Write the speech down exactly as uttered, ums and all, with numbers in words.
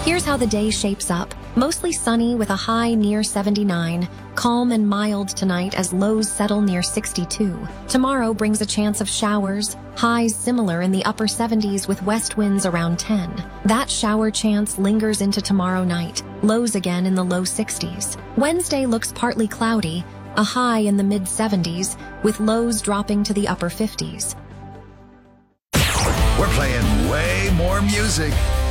Here's how the day shapes up. Mostly sunny with a high near seventy-nine. Calm and mild tonight as lows settle near sixty-two. Tomorrow brings a chance of showers. Highs similar in the upper seventies with west winds around ten. That shower chance lingers into tomorrow night. Lows again in the low sixties. Wednesday looks partly cloudy. A high in the mid seventies with lows dropping to the upper fifties. We're playing way more music.